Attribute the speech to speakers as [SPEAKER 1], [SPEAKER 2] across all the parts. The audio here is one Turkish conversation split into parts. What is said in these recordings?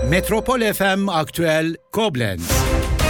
[SPEAKER 1] Metropol FM Aktüel Koblenz.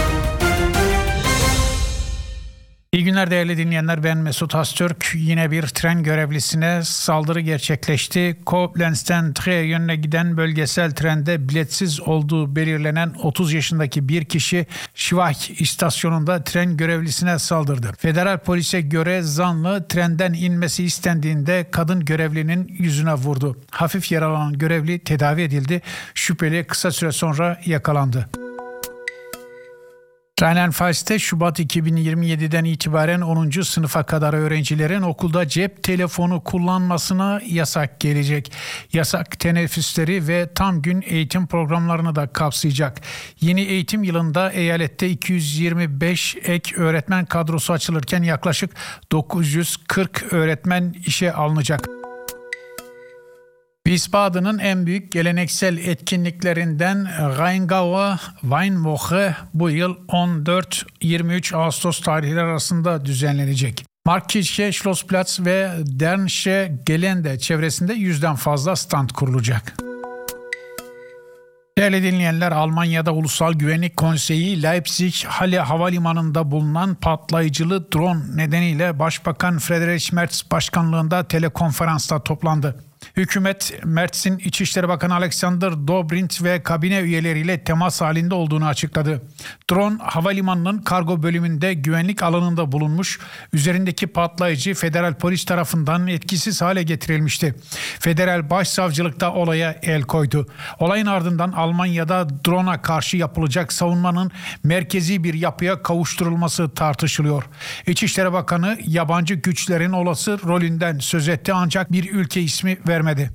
[SPEAKER 2] İyi günler değerli dinleyenler, ben Mesut Hastürk. Yine bir tren görevlisine saldırı gerçekleşti. Koblenz'ten Trier yönüne giden bölgesel trende biletsiz olduğu belirlenen 30 yaşındaki bir kişi Schwach istasyonunda tren görevlisine saldırdı. Federal polise göre zanlı trenden inmesi istendiğinde kadın görevlinin yüzüne vurdu. Hafif yaralanan görevli tedavi edildi. Şüpheli kısa süre sonra yakalandı. Rheinland-Pfalz'te Şubat 2027'den itibaren 10. sınıfa kadar öğrencilerin okulda cep telefonu kullanmasına yasak gelecek. Yasak teneffüsleri ve tam gün eğitim programlarını da kapsayacak. Yeni eğitim yılında eyalette 225 ek öğretmen kadrosu açılırken yaklaşık 940 öğretmen işe alınacak. Wiesbaden'ın en büyük geleneksel etkinliklerinden Rheingauer Weinwoche bu yıl 14-23 Ağustos tarihleri arasında düzenlenecek. Markkirche, Schlossplatz ve Dernsche Gelände çevresinde 100'den fazla stand kurulacak. Değerli dinleyenler, Almanya'da Ulusal Güvenlik Konseyi Leipzig-Halle Havalimanı'nda bulunan patlayıcılı drone nedeniyle Başbakan Friedrich Merz başkanlığında telekonferansta toplandı. Hükümet, Merz'in İçişleri Bakanı Alexander Dobrindt ve kabine üyeleriyle temas halinde olduğunu açıkladı. Drone, havalimanının kargo bölümünde güvenlik alanında bulunmuş, üzerindeki patlayıcı federal polis tarafından etkisiz hale getirilmişti. Federal Başsavcılık da olaya el koydu. Olayın ardından Almanya'da drone'a karşı yapılacak savunmanın merkezi bir yapıya kavuşturulması tartışılıyor. İçişleri Bakanı yabancı güçlerin olası rolünden söz etti ancak bir ülke ismi vermedi.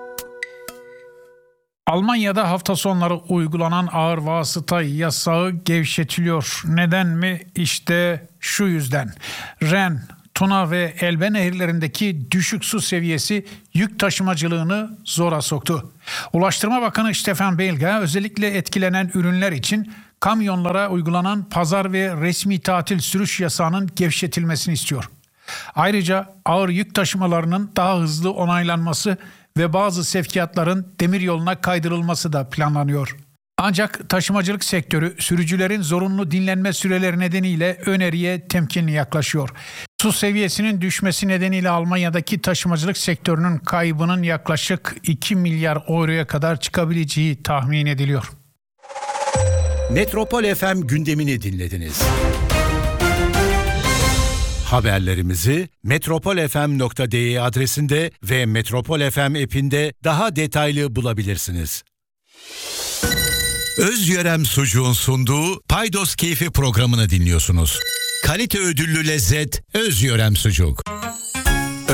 [SPEAKER 2] Almanya'da hafta sonları uygulanan ağır vasıta yasağı gevşetiliyor. Neden mi? İşte şu yüzden. Ren, Tuna ve Elbe nehirlerindeki düşük su seviyesi yük taşımacılığını zora soktu. Ulaştırma Bakanı Stefan Belga özellikle etkilenen ürünler için kamyonlara uygulanan pazar ve resmi tatil sürüş yasağının gevşetilmesini istiyor. Ayrıca ağır yük taşımalarının daha hızlı onaylanması ve bazı sevkiyatların demiryoluna kaydırılması da planlanıyor. Ancak taşımacılık sektörü sürücülerin zorunlu dinlenme süreleri nedeniyle öneriye temkinli yaklaşıyor. Su seviyesinin düşmesi nedeniyle Almanya'daki taşımacılık sektörünün kaybının yaklaşık 2 milyar euroya kadar çıkabileceği tahmin ediliyor.
[SPEAKER 1] Metropol FM gündemini dinlediniz. Haberlerimizi metropolfm.de adresinde ve Metropol FM app'inde daha detaylı bulabilirsiniz. Özyörem Sucuğun sunduğu Paydos Keyfi programını dinliyorsunuz. Kalite ödüllü lezzet Özyörem Sucuk.